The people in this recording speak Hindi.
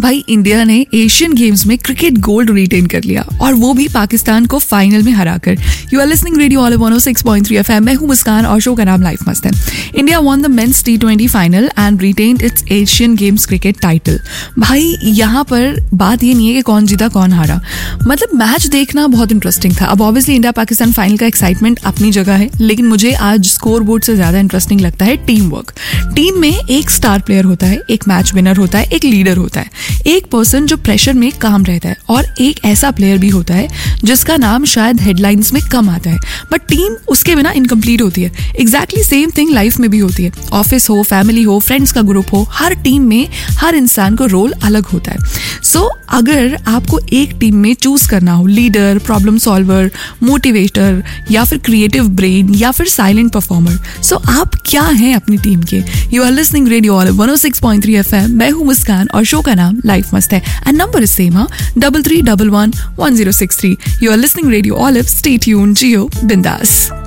भाई इंडिया ने एशियन गेम्स में क्रिकेट गोल्ड रिटेन कर लिया और वो भी पाकिस्तान को फाइनल में हराकर। You are listening radio all 106.3 FM। मैं हूं मुस्कान और शो का नाम लाइफ मस्त है। India won the mains T20 final and retained it's Asian games cricket title. भाई यहाँ पर बात ये नहीं है कि कौन जीता कौन हारा, मतलब मैच देखना बहुत इंटरेस्टिंग था। अब ऑब्वियसली इंडिया पाकिस्तान फाइनल का एक्साइटमेंट अपनी जगह है, लेकिन मुझे आज स्कोर बोर्ड से ज्यादा इंटरेस्टिंग लगता है टीम वर्क। टीम में एक स्टार प्लेयर होता है, एक मैच विनर होता है, एक लीडर होता है, एक पर्सन जो प्रेशर में काम रहता है, और एक ऐसा प्लेयर भी होता है जिसका नाम शायद हेडलाइंस में कम आता है, बट टीम उसके बिना इनकम्प्लीट होती है। एग्जैक्टली सेम थिंग लाइफ में भी होती है। ऑफिस हो, फैमिली हो, फ्रेंड्स का ग्रुप हो, हर टीम में हर इंसान को रोल अलग होता है। सो अगर आपको एक टीम में चूज करना हो, लीडर, प्रॉब्लम सॉल्वर, मोटिवेटर, या फिर क्रिएटिव ब्रेन, या फिर साइलेंट परफॉर्मर, सो आप क्या हैं अपनी टीम के? You are listening radio all 106.3 FM। मैं हूं मुस्कान और शो का नाम लाइफ मस्त है and number is same 33111063। You are listening radio olive. Stay tuned, जियो बिंदास।